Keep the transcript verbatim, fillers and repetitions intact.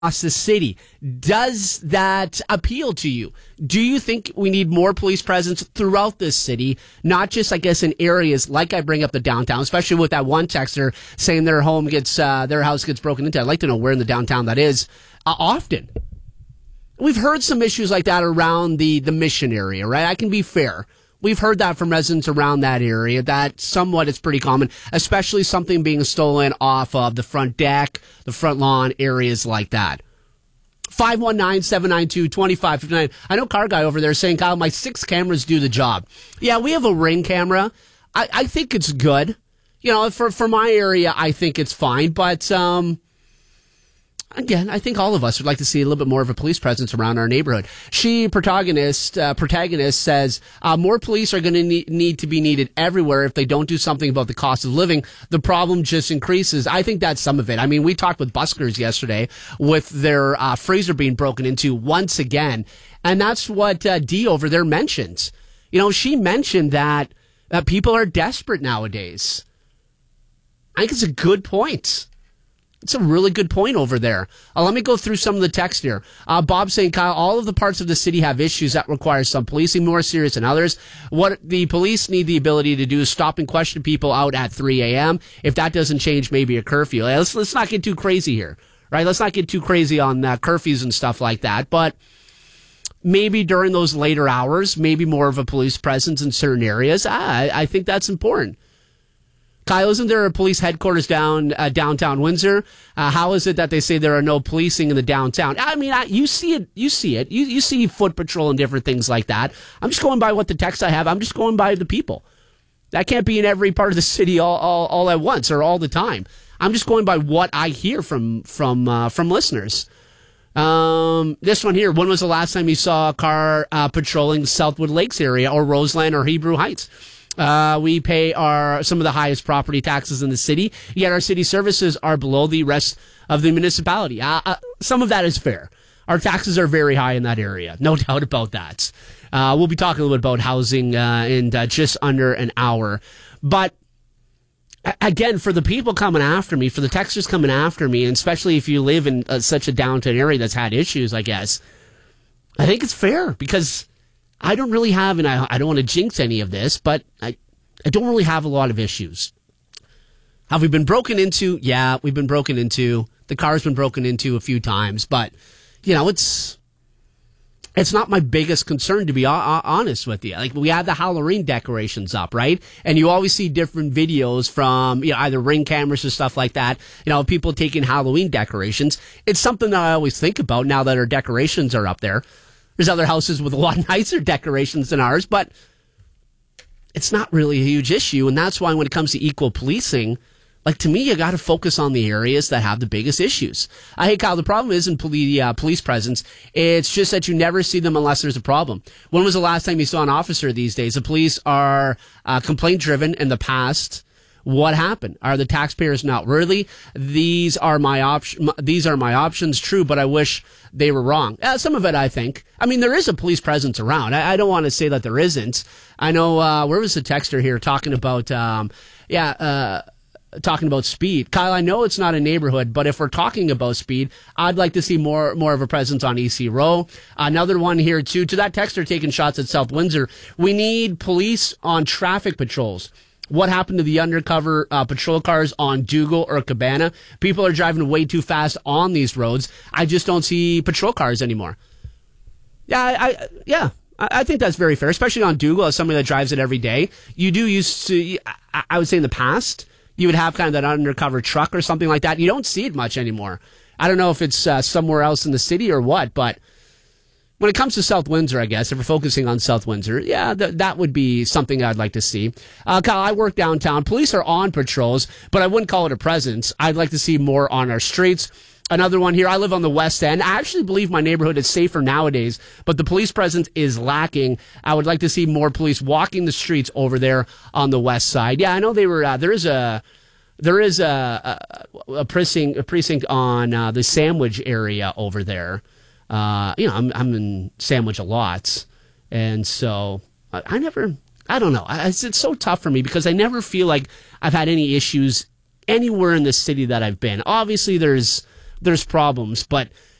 across the city. Does that appeal to you? Do you think we need more police presence throughout this city, not just, I guess, in areas like I bring up the downtown, especially with that one texter saying their home gets, uh, their house gets broken into? I'd like to know where in the downtown that is uh, often. We've heard some issues like that around the, the Mission area, right? I can be fair. We've heard that from residents around that area, that somewhat is pretty common, especially something being stolen off of the front deck, the front lawn, areas like that. five one nine, seven nine two, two five five nine. I know Car Guy over there saying, Kyle, my six cameras do the job. Yeah, we have a Ring camera. I, I think it's good. You know, for, for my area, I think it's fine. But, um, again, I think all of us would like to see a little bit more of a police presence around our neighborhood. She, protagonist, uh, protagonist says, uh, more police are going to need, need to be needed everywhere if they don't do something about the cost of living. The problem just increases. I think that's some of it. I mean, we talked with buskers yesterday with their uh, freezer being broken into once again. And that's what uh, Dee over there mentions. You know, she mentioned that uh, people are desperate nowadays. I think it's a good point. It's a really good point over there. Uh, let me go through some of the text here. Uh, Bob saying, Kyle, all of the parts of the city have issues that require some policing, more serious than others. What the police need the ability to do is stop and question people out at three a.m. If that doesn't change, maybe a curfew. Let's, let's not get too crazy here, right? Let's not get too crazy on uh, curfews and stuff like that. But maybe during those later hours, maybe more of a police presence in certain areas. I, I think that's important. Kyle, isn't there a police headquarters down uh, downtown Windsor? Uh, how is it that they say there are no policing in the downtown? I mean, I, you see it. You see it. You, you see foot patrol and different things like that. I'm just going by what the text I have. I'm just going by the people. That can't be in every part of the city all, all, all at once or all the time. I'm just going by what I hear from from uh, from listeners. Um, this one here. When was the last time you saw a car uh, patrolling the Southwood Lakes area or Roseland or Hebrew Heights? Uh, we pay our some of the highest property taxes in the city, yet our city services are below the rest of the municipality. Uh, uh, some of that is fair. Our taxes are very high in that area, no doubt about that. Uh, we'll be talking a little bit about housing uh, in uh, just under an hour. But again, for the people coming after me, for the texters coming after me, and especially if you live in uh, such a downtown area that's had issues, I guess, I think it's fair because I don't really have, and I, I don't want to jinx any of this, but I, I don't really have a lot of issues. Have we been broken into? Yeah, we've been broken into. The car's been broken into a few times, but, you know, it's it's not my biggest concern, to be honest with you. Like, we have the Halloween decorations up, right? And you always see different videos from, you know, either Ring cameras or stuff like that, you know, people taking Halloween decorations. It's something that I always think about now that our decorations are up there. There's other houses with a lot nicer decorations than ours, but it's not really a huge issue. And that's why when it comes to equal policing, like, to me, you got to focus on the areas that have the biggest issues. Uh, hey, Kyle, the problem isn't police, uh, police presence. It's just that you never see them unless there's a problem. When was the last time you saw an officer these days? The police are uh, complaint-driven in the past. What happened? Are the taxpayers not worthy? These are my option. These are my options. True, but I wish they were wrong. Uh, some of it, I think. I mean, there is a police presence around. I, I don't want to say that there isn't. I know. Uh, where was the texter here talking about? Um, yeah, uh, talking about speed. Kyle, I know it's not a neighborhood, but if we're talking about speed, I'd like to see more more of a presence on E C Row. Another one here too. To that texter taking shots at South Windsor, we need police on traffic patrols. What happened to the undercover uh, patrol cars on Dougal or Cabana? People are driving way too fast on these roads. I just don't see patrol cars anymore. Yeah, I, I yeah, I, I think that's very fair, especially on Dougal as somebody that drives it every day. You do used to, I, I would say in the past, you would have kind of that undercover truck or something like that. You don't see it much anymore. I don't know if it's uh, somewhere else in the city or what, but when it comes to South Windsor, I guess, if we're focusing on South Windsor, yeah, th- that would be something I'd like to see. Uh, Kyle, I work downtown. Police are on patrols, but I wouldn't call it a presence. I'd like to see more on our streets. Another one here, I live on the West End. I actually believe my neighborhood is safer nowadays, but the police presence is lacking. I would like to see more police walking the streets over there on the West Side. Yeah, I know they were, uh, there is a, there is a, a, a precinct, a precinct on uh, the Sandwich area over there. Uh, you know, I'm I'm in Sandwich a lot, and so I, I never, I don't know. I, it's, it's so tough for me because I never feel like I've had any issues anywhere in the city that I've been. Obviously, there's there's problems, but